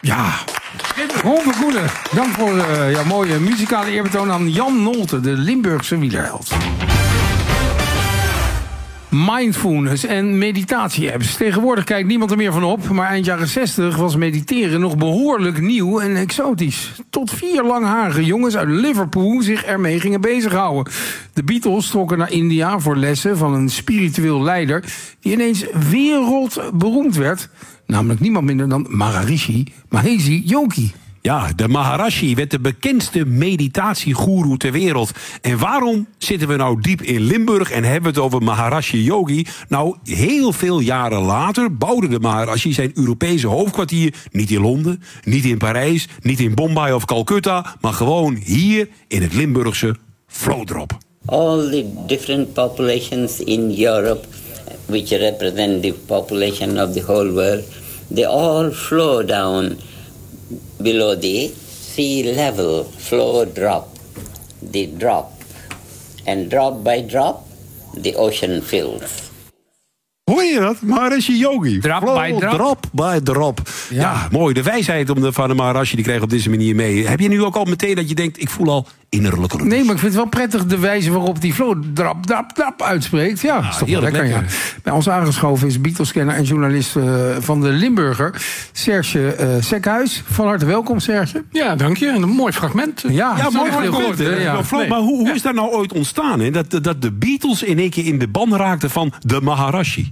Ja, Ron Vergoeden, dank voor jouw mooie muzikale eerbetoon aan Jan Nolte, de Limburgse wielerheld. Mindfulness en meditatie-apps. Tegenwoordig kijkt niemand er meer van op, maar eind jaren 60 was mediteren nog behoorlijk nieuw en exotisch. Tot 4 langharige jongens uit Liverpool zich ermee gingen bezighouden. De Beatles trokken naar India voor lessen van een spiritueel leider die ineens wereldberoemd werd. Namelijk niemand minder dan Maharishi Mahesh Yogi. Ja, de Maharishi werd de bekendste meditatiegoeroe ter wereld. En waarom zitten we nou diep in Limburg en hebben we het over Maharishi Yogi? Nou, heel veel jaren later bouwde de Maharishi zijn Europese hoofdkwartier niet in Londen, niet in Parijs, niet in Bombay of Calcutta, maar gewoon hier in het Limburgse Vlodrop. All the different populations in Europe, which represent the population of the whole world, they all flow down below the sea level, flow drop, they drop, and drop by drop, the ocean fills. Hoor je dat? Maharishi Yogi. Drop by drop. Drop by drop. Ja, mooi. De wijsheid van de Maharishi die krijg je op deze manier mee. Heb je nu ook al meteen dat je denkt, ik voel al innerlijke rust? Nee, maar ik vind het wel prettig de wijze waarop die flow drap, drap, drap uitspreekt. Ja, is toch wel lekker. Ja. Bij ons aangeschoven is Beatles-kenner en journalist van de Limburger, Serge Sekhuis. Van harte welkom, Serge. Ja, dank je. En een mooi fragment. Ja, mooi heel goed. Ja. Maar hoe is dat nou ooit ontstaan? Hè? Dat de Beatles in één keer in de ban raakten van de Maharishi?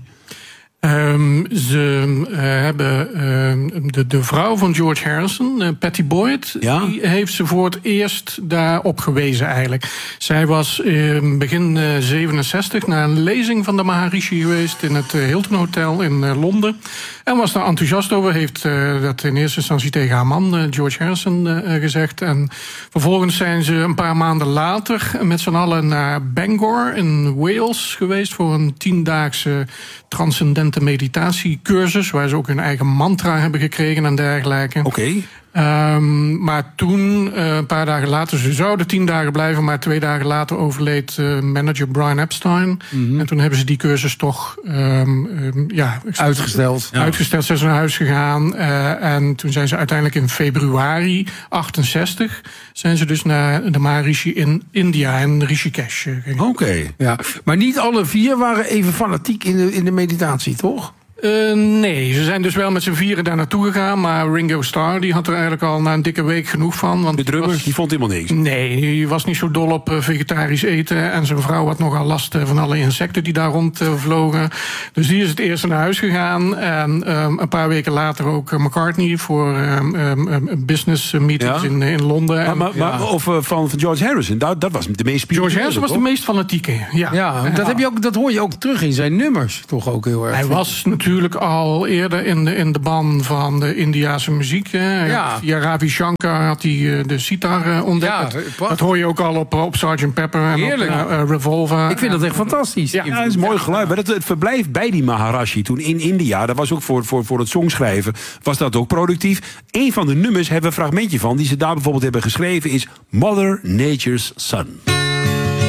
Ze hebben de vrouw van George Harrison, Patty Boyd, die heeft ze voor het eerst daarop gewezen eigenlijk. Zij was begin 67 naar een lezing van de Maharishi geweest in het Hilton Hotel in Londen. En was daar enthousiast over, heeft dat in eerste instantie tegen haar man, George Harrison, gezegd. En vervolgens zijn ze een paar maanden later met z'n allen naar Bangor in Wales geweest voor een 10-daagse transcendente meditatiecursus, waar ze ook hun eigen mantra hebben gekregen en dergelijke. Oké. Maar toen, een paar dagen later, ze zouden 10 dagen blijven, maar 2 dagen later overleed manager Brian Epstein. Mm-hmm. En toen hebben ze die cursus toch uitgesteld. Uitgesteld, zijn ze naar huis gegaan. En toen zijn ze uiteindelijk in februari 68 zijn ze dus naar de Maharishi in India, in Rishikesh gegaan. Oké. Ja. Maar niet alle 4 waren even fanatiek in de meditatie, toch? Nee, ze zijn dus wel met z'n 4 daar naartoe gegaan. Maar Ringo Starr die had er eigenlijk al na een dikke week genoeg van. Want de drummer, die vond helemaal niks. Nee, die was niet zo dol op vegetarisch eten. En zijn vrouw had nogal last van alle insecten die daar rondvlogen. Dus die is het eerst naar huis gegaan. En een paar weken later ook McCartney voor business meetings in Londen. Van George Harrison, dat was de meest spirituele. George Harrison was de meest fanatieke, Dat hoor je ook terug in zijn nummers, toch ook heel erg. Hij was natuurlijk al eerder in de ban van de Indiase muziek. Via Ravi Shankar had hij de sitar ontdekt. Ja, dat hoor je ook al op Sgt. Pepper en op Revolver. Ik vind dat echt fantastisch. Ja, dat is een mooi geluid. Maar het verblijf bij die Maharishi toen in India, dat was ook voor het songschrijven, was dat ook productief. Een van de nummers hebben we een fragmentje van, die ze daar bijvoorbeeld hebben geschreven, is Mother Nature's Son.